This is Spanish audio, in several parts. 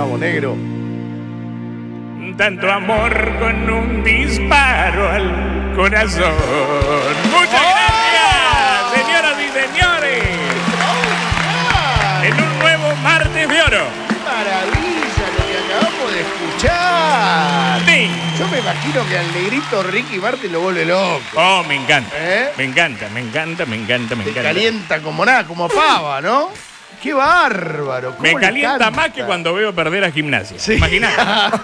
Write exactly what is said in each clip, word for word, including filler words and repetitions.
Vamos, negro. Tanto amor con un disparo al corazón. Muchas ¡Oh! gracias, señoras y señores. ¡Oh, en un nuevo martes de oro. ¡Qué maravilla lo que acabamos de escuchar! Sí. Yo me imagino que al negrito Ricky Martin lo vuelve loco. Oh, me encanta. ¿Eh? Me encanta, me encanta, me encanta, me Te encanta. calienta como nada, como pava, ¿no? ¡Qué bárbaro! ¿Cómo Me le calienta canta? más que cuando veo perder a Gimnasia. Sí. Imagínate.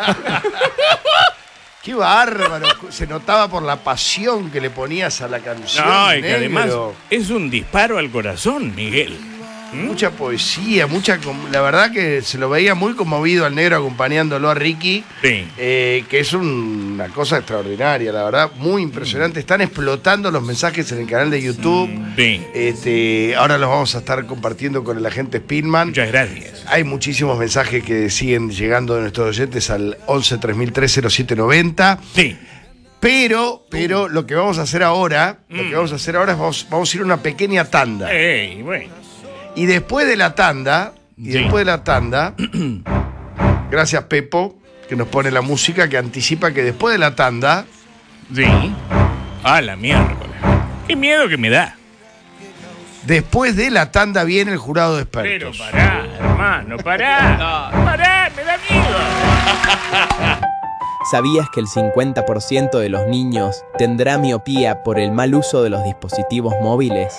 ¡Qué bárbaro! Se notaba por la pasión que le ponías a la canción. No, y que negro. además es un disparo al corazón, Miguel. ¿Mm? Mucha poesía, mucha. La verdad que se lo veía muy conmovido al negro acompañándolo a Ricky. Sí. Eh, que es un- una cosa extraordinaria, la verdad, muy impresionante. Están explotando los mensajes en el canal de YouTube. Sí. Este, ahora los vamos a estar compartiendo con el agente Spinman. Muchas gracias. Hay muchísimos mensajes que siguen llegando de nuestros oyentes al once tres mil tres cero siete noventa. Sí. Pero, pero lo que vamos a hacer ahora, lo que vamos a hacer ahora es vamos, vamos a ir a una pequeña tanda. Ey, bueno. Y después de la tanda, y Sí. después de la tanda, gracias Pepo, que nos pone la música que anticipa que después de la tanda, Sí. A la miércoles. Qué miedo que me da. después de la tanda viene el jurado de Pero expertos. pará, hermano, pará. Pará, me da miedo. ¿Sabías que el cincuenta por ciento de los niños tendrá miopía por el mal uso de los dispositivos móviles?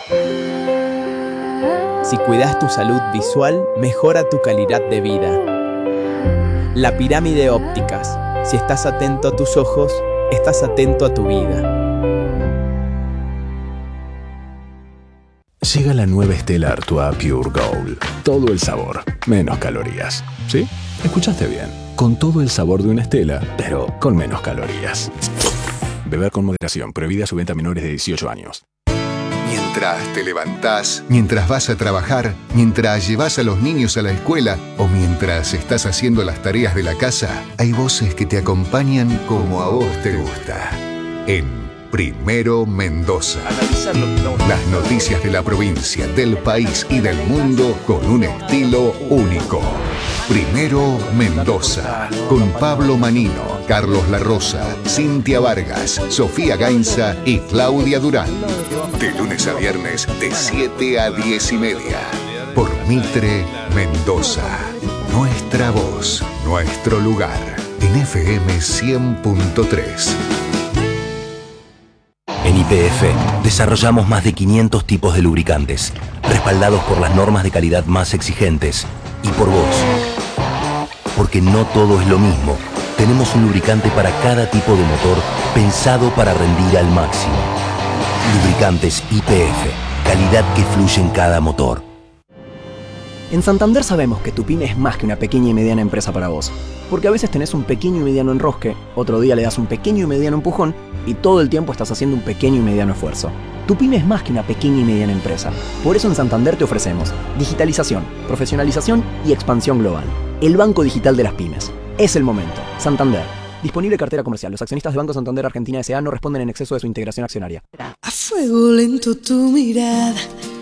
Si cuidas tu salud visual, mejora tu calidad de vida. La pirámide ópticas. Si estás atento a tus ojos, estás atento a tu vida. Llega la nueva Stella Artois Pure Gold. Todo el sabor, menos calorías. ¿Sí? Escuchaste bien. Con todo el sabor de una Stella, pero con menos calorías. Beber con moderación. Prohibida su venta a menores de dieciocho años. Mientras te levantás, mientras vas a trabajar, mientras llevas a los niños a la escuela o mientras estás haciendo las tareas de la casa, hay voces que te acompañan como a vos te gusta. En Primero Mendoza. Las noticias de la provincia, del país y del mundo con un estilo único. Primero Mendoza, con Pablo Manino, Carlos La Rosa, Cintia Vargas, Sofía Gainza y Claudia Durán. De lunes a viernes, de siete a diez y media. Por Mitre Mendoza. Nuestra voz, nuestro lugar. En F M cien punto tres. En Y P F desarrollamos más de quinientos tipos de lubricantes, respaldados por las normas de calidad más exigentes y por vos. Porque no todo es lo mismo. Tenemos un lubricante para cada tipo de motor pensado para rendir al máximo. Lubricantes Y P F, calidad que fluye en cada motor. En Santander sabemos que tu pyme es más que una pequeña y mediana empresa para vos. Porque a veces tenés un pequeño y mediano enrosque, otro día le das un pequeño y mediano empujón y todo el tiempo estás haciendo un pequeño y mediano esfuerzo. Tu pyme es más que una pequeña y mediana empresa. Por eso en Santander te ofrecemos digitalización, profesionalización y expansión global. El banco digital de las pymes. Es el momento. Santander. Disponible cartera comercial. Los accionistas de Banco Santander Argentina S A no responden en exceso de su integración accionaria. A fuego lento tu mirada,